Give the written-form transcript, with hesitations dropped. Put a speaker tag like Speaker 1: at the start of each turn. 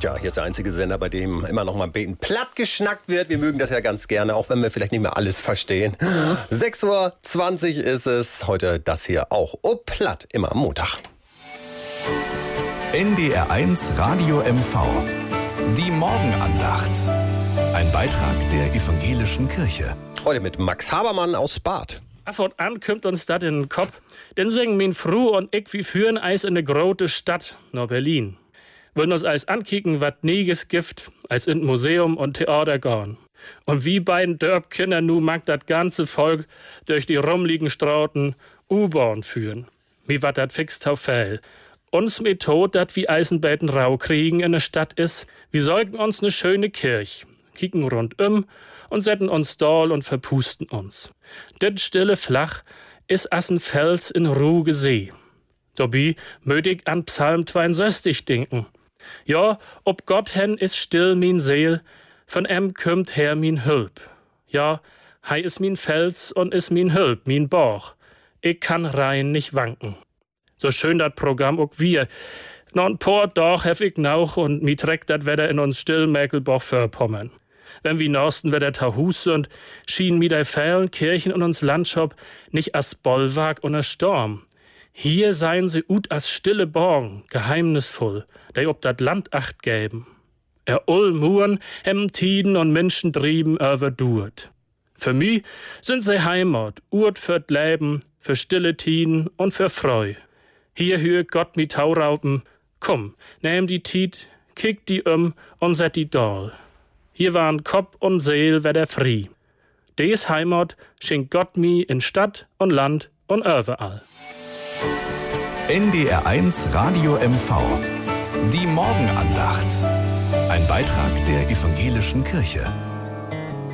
Speaker 1: Tja, hier ist der einzige Sender, bei dem immer noch mal ein bisschen platt geschnackt wird. Wir mögen das ja ganz gerne, auch wenn wir vielleicht nicht mehr alles verstehen. 6:20 Uhr ist es. Heute das hier auch. Oh, platt, immer am Montag.
Speaker 2: NDR 1 Radio MV. Die Morgenandacht. Ein Beitrag der evangelischen Kirche.
Speaker 1: Heute mit Max Habermann aus Bad.
Speaker 3: Von an kommt uns das in den Kopf. Denn singen min Fru und ich wie führen Eis in ne grote Stadt, nach Berlin. Wollen uns Eis ankicken, wat nieges Gift, als in Museum und Theater gehen. Und wie beiden Dörpkinder nu mag dat ganze Volk durch die rumliegen Strauten U-Bahn führen. Wie wat dat fix taufell. Uns Method, dat wie Eisenbetten rau kriegen in der Stadt is, wir säugen uns ne schöne Kirch, kicken rundum und setzen uns doll und verpusten uns. Det stille Flach is assen Fels in ruhige See. Dobei möt ich an Psalm 62 denken. Ja, ob Gott hen is still min Seel, von em kümmt her min Hülp. Ja, hei is min Fels und is min Hülp, min Bauch. Ich kann rein nicht wanken. So schön dat Programm ook wir. No ein paar Doch hef ich nauch und mi trägt dat Wetter in uns still Mäkelboch verpommern. Wenn wie Norsten Wetter Tahus und schien mi dei fälen Kirchen und uns Landschap nicht as Bollwerk und a Sturm. Hier seien sie ut as stille Borgen, geheimnisvoll, dei ob dat Land acht gäben. Muren, Tiden und Menschen trieben durt. Für mi sind sie Heimat, Urt für Leben, für stille Tiden und für Freu. Hier hör Gott mi Tauraupen, komm, nehm die Tied, kick die und set die doll. Hier waren Kopf und Seel wär der Frie. Des Heimat schenkt Gott mi in Stadt und Land und überall.
Speaker 2: NDR 1 Radio MV. Die Morgenandacht. Ein Beitrag der evangelischen Kirche.